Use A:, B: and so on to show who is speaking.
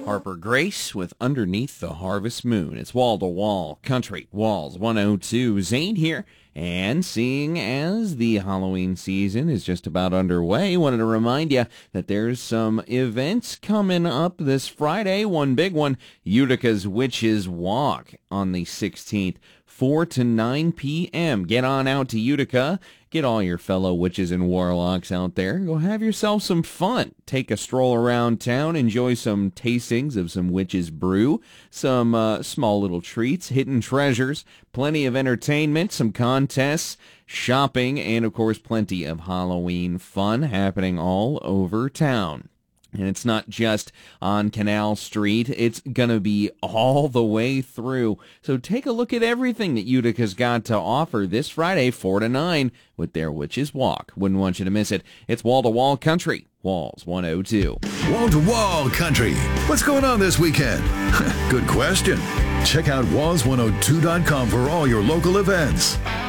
A: Harper Grace with Underneath the Harvest Moon. It's Wall to Wall Country, Walls 102. Zane here. And seeing as the Halloween season is just about underway, wanted to remind you that there's some events coming up this Friday. One big one, Utica's Witches Walk on the 16th, 4 to 9 p.m. Get on out to Utica. Get all your fellow witches and warlocks out there. Go have yourself some fun. Take a stroll around town. Enjoy some tastings of some witches brew. Some small little treats, hidden treasures, plenty of entertainment, some contests, shopping, and, of course, plenty of Halloween fun happening all over town. And it's not just on Canal Street. It's going to be all the way through. So take a look at everything that Utica's got to offer this Friday, 4 to 9, with their Witches Walk. Wouldn't want you to miss it. It's Wall to Wall Country, Walls 102.
B: Wall to Wall Country. What's going on this weekend? Good question. Check out walls102.com for all your local events.